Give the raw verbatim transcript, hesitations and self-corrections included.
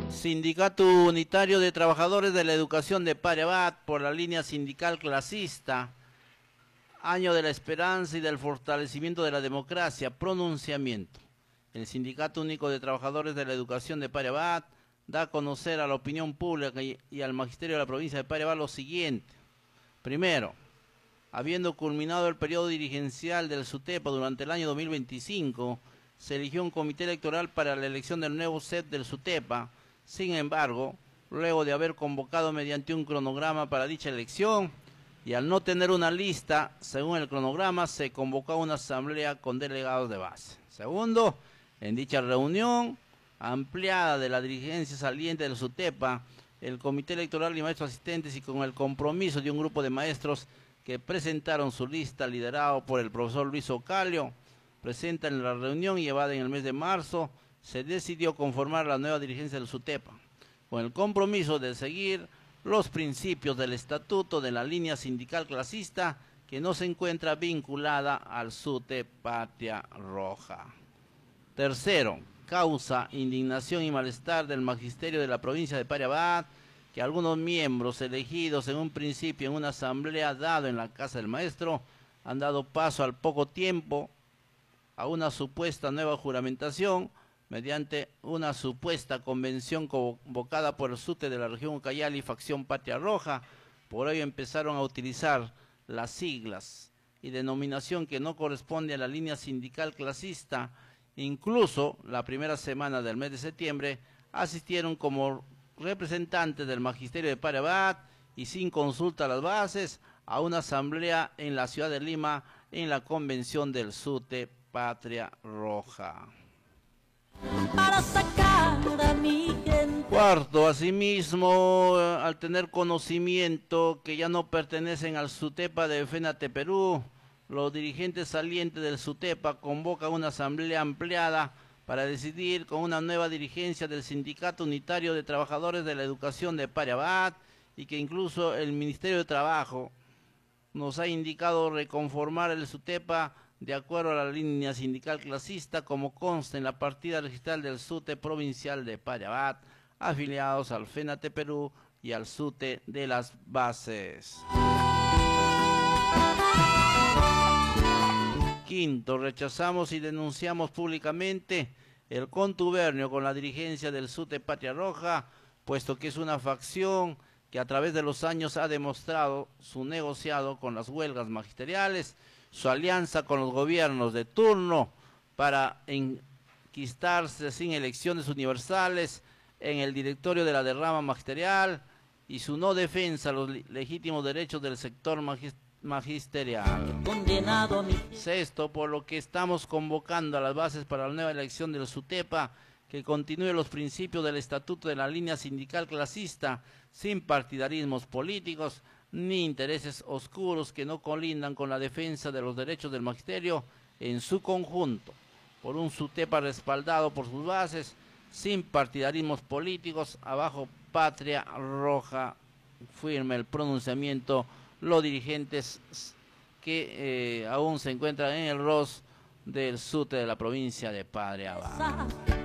Sindicato Unitario de Trabajadores de la Educación de Padre Abad, por la línea sindical clasista, año de la esperanza y del fortalecimiento de la democracia, pronunciamiento. El Sindicato Único de Trabajadores de la Educación de Padre Abad da a conocer a la opinión pública y, y al magisterio de la provincia de Padre Abad lo siguiente. Primero, habiendo culminado el periodo dirigencial del SUTEPA durante el año dos mil veinticinco, se eligió un comité electoral para la elección del nuevo C E P del SUTEPA. Sin embargo, luego de haber convocado mediante un cronograma para dicha elección, y al no tener una lista, según el cronograma, se convocó a una asamblea con delegados de base. Segundo, en dicha reunión ampliada de la dirigencia saliente del SUTEPA, el comité electoral y maestros asistentes, y con el compromiso de un grupo de maestros que presentaron su lista, liderado por el profesor Luis Ocalio, presenta en la reunión llevada en el mes de marzo, se decidió conformar la nueva dirigencia del SUTEPA, con el compromiso de seguir los principios del estatuto de la línea sindical clasista, que no se encuentra vinculada al SUTE Patria Roja. Tercero, causa indignación y malestar del magisterio de la provincia de Padre Abad, que algunos miembros elegidos en un principio en una asamblea dado en la casa del maestro han dado paso al poco tiempo a una supuesta nueva juramentación mediante una supuesta convención convocada por el SUTE de la región Ucayali, facción Patria Roja. Por ello empezaron a utilizar las siglas y denominación que no corresponde a la línea sindical clasista. Incluso la primera semana del mes de septiembre asistieron como representantes del magisterio de Padre Abad y sin consulta a las bases a una asamblea en la ciudad de Lima en la convención del SUTE Patria Roja. Para sacar a mi gente. Cuarto, asimismo, al tener conocimiento que ya no pertenecen al SUTEPA de FENATE Perú, los dirigentes salientes del SUTEPA convocan una asamblea ampliada para decidir con una nueva dirigencia del Sindicato Unitario de Trabajadores de la Educación de Padre Abad, y que incluso el Ministerio de Trabajo nos ha indicado reconformar el SUTEPA de acuerdo a la línea sindical clasista, como consta en la partida registral del SUTE provincial de Padre Abad, afiliados al FENATE Perú y al SUTE de las bases. Quinto, rechazamos y denunciamos públicamente el contubernio con la dirigencia del SUTE Patria Roja, puesto que es una facción que a través de los años ha demostrado su negociado con las huelgas magisteriales, su alianza con los gobiernos de turno para enquistarse sin elecciones universales en el directorio de la derrama magisterial, y su no defensa a los legítimos derechos del sector magisterial. Condenado a mi... Sexto, por lo que estamos convocando a las bases para la nueva elección del SUTEPA, que continúe los principios del estatuto de la línea sindical clasista, sin partidarismos políticos ni intereses oscuros que no colindan con la defensa de los derechos del magisterio en su conjunto, por un SUTEPA respaldado por sus bases, sin partidarismos políticos, abajo Patria Roja. Firme el pronunciamiento los dirigentes que eh, aún se encuentran en el R O S del SUTE de la provincia de Padre Abad.